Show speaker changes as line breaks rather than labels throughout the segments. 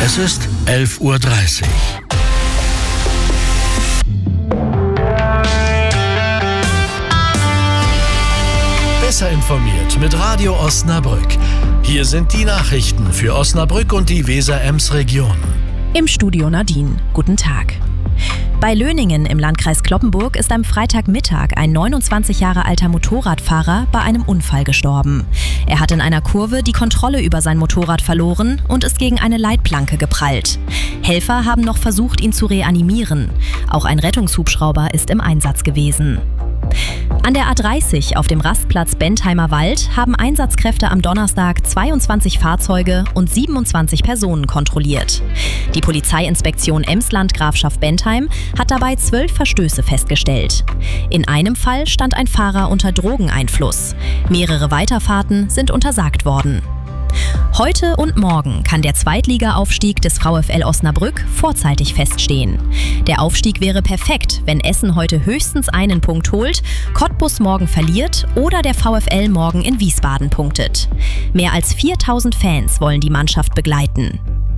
Es ist 11:30 Uhr. Besser informiert mit Radio Osnabrück. Hier sind die Nachrichten für Osnabrück und die Weser-Ems-Region.
Im Studio Nadine. Guten Tag. Bei Löningen im Landkreis Cloppenburg ist am Freitagmittag ein 29 Jahre alter Motorradfahrer bei einem Unfall gestorben. Er hat in einer Kurve die Kontrolle über sein Motorrad verloren und ist gegen eine Leitplanke geprallt. Helfer haben noch versucht, ihn zu reanimieren. Auch ein Rettungshubschrauber ist im Einsatz gewesen. An der A30 auf dem Rastplatz Bentheimer Wald haben Einsatzkräfte am Donnerstag 22 Fahrzeuge und 27 Personen kontrolliert. Die Polizeiinspektion Emsland-Grafschaft Bentheim hat dabei 12 Verstöße festgestellt. In einem Fall stand ein Fahrer unter Drogeneinfluss. Mehrere Weiterfahrten sind untersagt worden. Heute und morgen kann der Zweitliga-Aufstieg des VfL Osnabrück vorzeitig feststehen. Der Aufstieg wäre perfekt, wenn Essen heute höchstens einen Punkt holt, Cottbus morgen verliert oder der VfL morgen in Wiesbaden punktet. Mehr als 4000 Fans wollen die Mannschaft begleiten.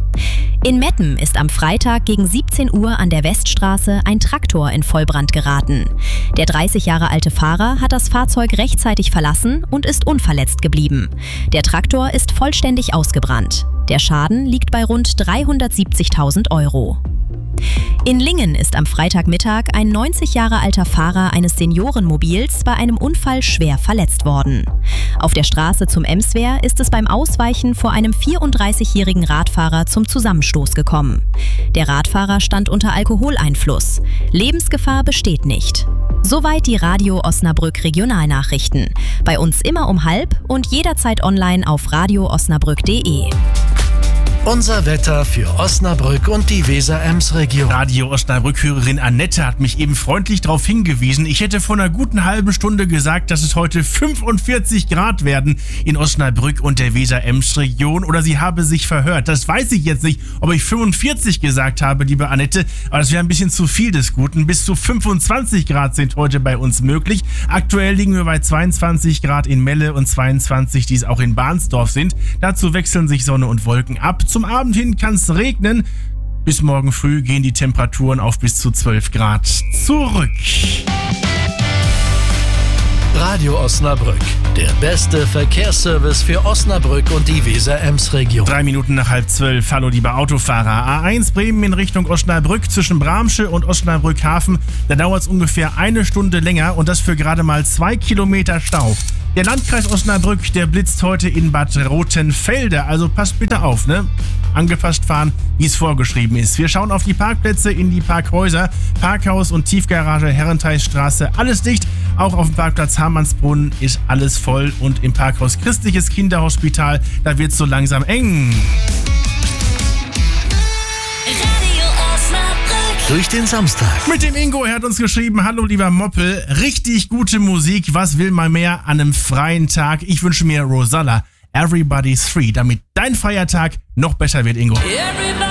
In Metten ist am Freitag gegen 17 Uhr an der Weststraße ein Traktor in Vollbrand geraten. Der 30 Jahre alte Fahrer hat das Fahrzeug rechtzeitig verlassen und ist unverletzt geblieben. Der Traktor ist vollständig ausgebrannt. Der Schaden liegt bei rund 370.000 €. In Lingen ist am Freitagmittag ein 90 Jahre alter Fahrer eines Seniorenmobils bei einem Unfall schwer verletzt worden. Auf der Straße zum Emswehr ist es beim Ausweichen vor einem 34-jährigen Radfahrer zum Zusammenstoß gekommen. Der Radfahrer stand unter Alkoholeinfluss. Lebensgefahr besteht nicht. Soweit die Radio Osnabrück Regionalnachrichten. Bei uns immer um 12:30 und jederzeit online auf radioosnabrück.de.
Unser Wetter für Osnabrück und die Weser-Ems-Region.
Radio Osnabrück-Hörerin Annette hat mich eben freundlich darauf hingewiesen, ich hätte vor einer guten halben Stunde gesagt, dass es heute 45 Grad werden in Osnabrück und der Weser-Ems-Region, oder sie habe sich verhört. Das weiß ich jetzt nicht, ob ich 45 gesagt habe, liebe Annette, aber das wäre ein bisschen zu viel des Guten. Bis zu 25 Grad sind heute bei uns möglich. Aktuell liegen wir bei 22 Grad in Melle und 22, die es auch in Bahnsdorf sind. Dazu wechseln sich Sonne und Wolken ab. Zum Abend hin kann es regnen. Bis morgen früh gehen die Temperaturen auf bis zu 12 Grad zurück.
Radio Osnabrück, der beste Verkehrsservice für Osnabrück und die Weser-Ems-Region.
3 Minuten nach 11:30. Hallo, liebe Autofahrer. A1 Bremen in Richtung Osnabrück zwischen Bramsche und Osnabrück Hafen. Da dauert es ungefähr eine Stunde länger und das für gerade mal 2 Kilometer Stau. Der Landkreis Osnabrück, der blitzt heute in Bad Rothenfelde. Also passt bitte auf, ne? Angepasst fahren, wie es vorgeschrieben ist. Wir schauen auf die Parkplätze in die Parkhäuser. Parkhaus und Tiefgarage Herrentheisstraße, alles dicht. Auch auf dem Parkplatz Hamannsbrunn ist alles voll. Und im Parkhaus Christliches Kinderhospital, da wird es so langsam eng.
Durch den Samstag.
Mit dem Ingo, er hat uns geschrieben, hallo lieber Moppel, richtig gute Musik, was will man mehr an einem freien Tag? Ich wünsche mir Rosalla, Everybody's Free, damit dein Feiertag noch besser wird, Ingo.